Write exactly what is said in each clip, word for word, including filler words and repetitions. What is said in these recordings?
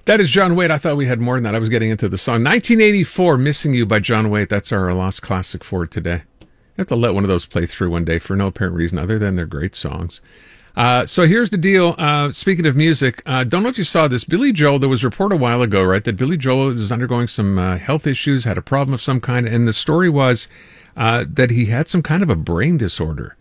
That is John Waite. I thought we had more than that. I was getting into the song. nineteen eighty-four, Missing You by John Waite. That's our lost classic for today. I have to let one of those play through one day for no apparent reason other than they're great songs. Uh, so here's the deal. Uh, speaking of music, uh, don't know if you saw this. Billy Joel, there was a report a while ago, right, that Billy Joel was undergoing some uh, health issues, had a problem of some kind, and the story was uh, that he had some kind of a brain disorder.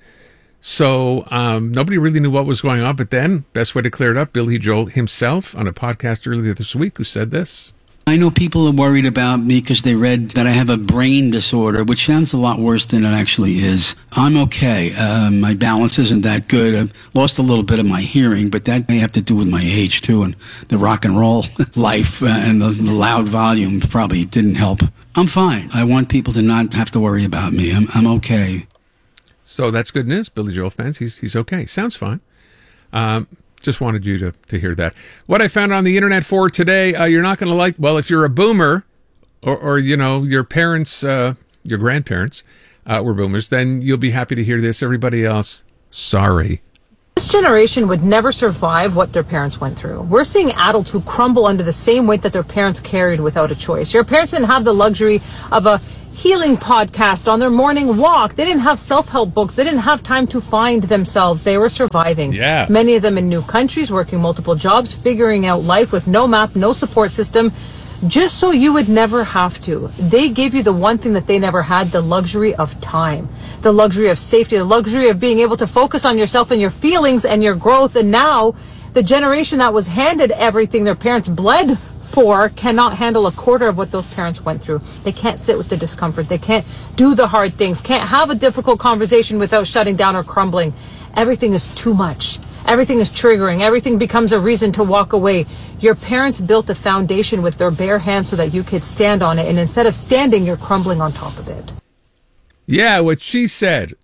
So um, nobody really knew what was going on. But then, best way to clear it up, Billy Joel himself on a podcast earlier this week who said this. I know people are worried about me because they read that I have a brain disorder, which sounds a lot worse than it actually is. I'm okay. Uh, my balance isn't that good. I've lost a little bit of my hearing, but that may have to do with my age, too, and the rock and roll life uh, and the, the loud volume probably didn't help. I'm fine. I want people to not have to worry about me. I'm, I'm okay. So that's good news, Billy Joel fans. He's he's okay. Sounds fine. Um, just wanted you to, to hear that. What I found on the internet for today, uh, you're not going to like, well, if you're a boomer or, or you know, your parents, uh, your grandparents uh, were boomers, then you'll be happy to hear this. Everybody else, sorry. This generation would never survive what their parents went through. We're seeing adults who crumble under the same weight that their parents carried without a choice. Your parents didn't have the luxury of a healing podcast on their morning walk. They didn't have self-help books. They didn't have time to find themselves. They were surviving. Yeah. Many of them in new countries, working multiple jobs, figuring out life with no map, no support system, just so you would never have to. They gave you the one thing that they never had, the luxury of time, the luxury of safety, the luxury of being able to focus on yourself and your feelings and your growth. And now the generation that was handed everything their parents bled for cannot handle a quarter of what those parents went through. They can't sit with the discomfort. They can't do the hard things, can't have a difficult conversation without shutting down or crumbling. Everything is too much. Everything is triggering. Everything becomes a reason to walk away. Your parents built a foundation with their bare hands so that you could stand on it. And instead of standing, you're crumbling on top of it. Yeah, what she said.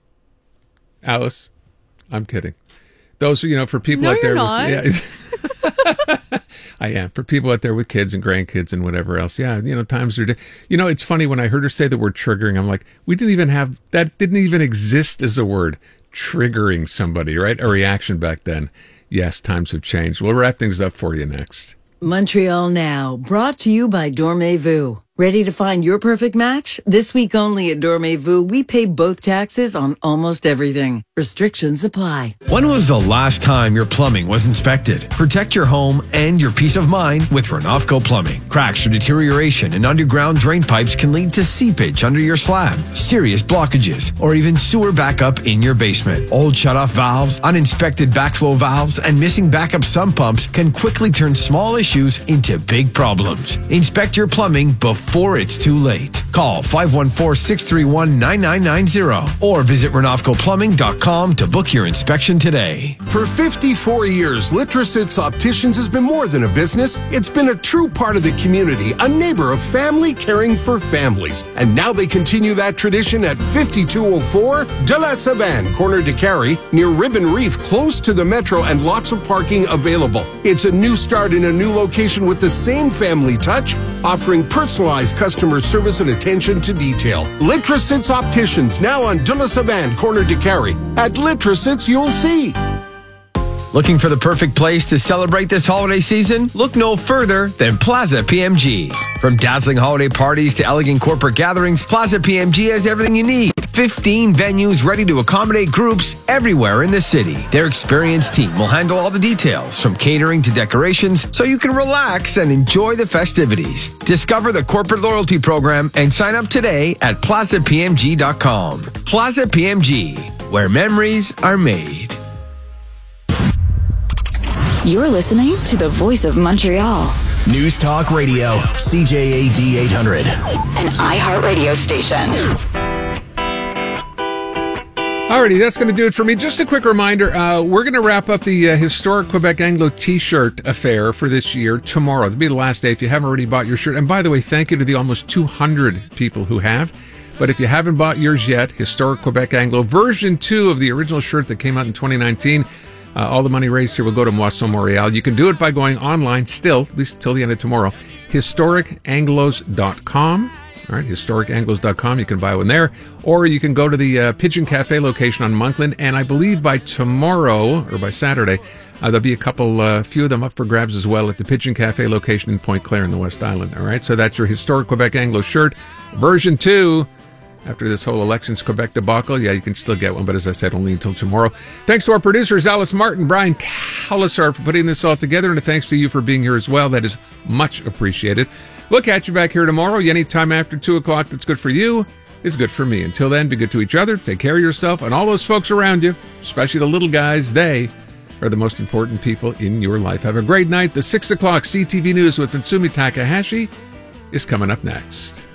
Alice, I'm kidding. Those, you know, for people no, out there. You're not. With, yeah, I am. For people out there with kids and grandkids and whatever else. Yeah, you know, times are... Di- you know, it's funny, when I heard her say the word triggering, I'm like, we didn't even have... That didn't even exist as a word. Triggering somebody, right? A reaction back then. Yes, times have changed. We'll wrap things up for you next. Montreal Now, brought to you by Dormez-vous. Ready to find your perfect match? This week only at Dormez-vous, we pay both taxes on almost everything. Restrictions apply. When was the last time your plumbing was inspected? Protect your home and your peace of mind with Renofco Plumbing. Cracks or deterioration in underground drain pipes can lead to seepage under your slab, serious blockages, or even sewer backup in your basement. Old shutoff valves, uninspected backflow valves, and missing backup sump pumps can quickly turn small issues into big problems. Inspect your plumbing before it's too late. Call five one four, six three one, nine nine nine zero or visit renofco plumbing dot com to book your inspection today. For fifty-four years, Litrositz Opticians has been more than a business. It's been a true part of the community, a neighbor of family caring for families. And now they continue that tradition at fifty-two oh four De La Savane, corner de Carrie, near Ribbon Reef, close to the metro, and lots of parking available. It's a new start in a new location with the same family touch, offering personalized customer service and attention to detail. Litrositz Opticians, now on De La Savane, corner de Carrie. At Litrositz, you'll see. Looking for the perfect place to celebrate this holiday season? Look no further than Plaza P M G. From dazzling holiday parties to elegant corporate gatherings, Plaza P M G has everything you need. fifteen venues ready to accommodate groups everywhere in the city. Their experienced team will handle all the details, from catering to decorations, so you can relax and enjoy the festivities. Discover the corporate loyalty program and sign up today at plaza p m g dot com. Plaza P M G, where memories are made. You're listening to the Voice of Montreal. News Talk Radio, C J A D eight hundred. An iHeartRadio station. Alrighty, that's going to do it for me. Just a quick reminder, uh, we're going to wrap up the uh, historic Quebec Anglo t-shirt affair for this year tomorrow. It'll be the last day if you haven't already bought your shirt. And by the way, thank you to the almost two hundred people who have. But if you haven't bought yours yet, historic Quebec Anglo, version two of the original shirt that came out in twenty nineteen, Uh, all the money raised here will go to Moisson Montréal. You can do it by going online still, at least till the end of tomorrow, historic anglos dot com. All right, historic anglos dot com. You can buy one there. Or you can go to the uh, Pigeon Cafe location on Monkland. And I believe by tomorrow, or by Saturday, uh, there'll be a couple, a uh, few of them up for grabs as well at the Pigeon Cafe location in Point Claire in the West Island. All right, so that's your historic Quebec Anglo shirt. Version two. After this whole elections Quebec debacle, yeah, you can still get one, but as I said, only until tomorrow. Thanks to our producers, Alice Martin, Brian Calisar, for putting this all together, and a thanks to you for being here as well. That is much appreciated. We'll catch you back here tomorrow. Anytime after two o'clock that's good for you is good for me. Until then, be good to each other, take care of yourself, and all those folks around you, especially the little guys. They are the most important people in your life. Have a great night. The six o'clock C T V News with Natsumi Takahashi is coming up next.